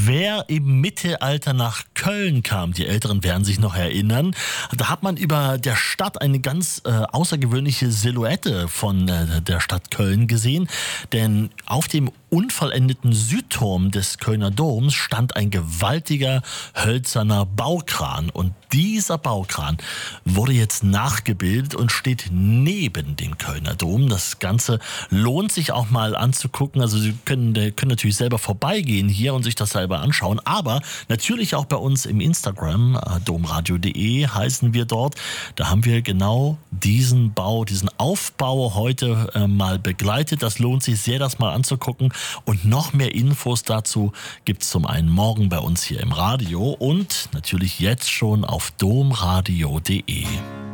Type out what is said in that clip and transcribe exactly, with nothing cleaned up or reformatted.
Wer im Mittelalter nach Köln kam, die Älteren werden sich noch erinnern, da hat man über der Stadt eine ganz äh, außergewöhnliche Silhouette von äh, der Stadt Köln gesehen, denn auf dem unvollendeten Südturm des Kölner Doms stand ein gewaltiger hölzerner Baukran und dieser Baukran wurde jetzt nachgebildet und steht neben dem Kölner Dom. Das Ganze lohnt sich auch mal anzugucken, also Sie können, können natürlich selber vorbeigehen hier und sich das selber anschauen, aber natürlich auch bei uns im Instagram, äh, domradio punkt de heißen wir dort, da haben wir genau diesen Bau, diesen Aufbau heute äh, mal begleitet. Das lohnt sich sehr, das mal anzugucken. Und noch mehr Infos dazu gibt es zum einen morgen bei uns hier im Radio und natürlich jetzt schon auf domradio punkt de.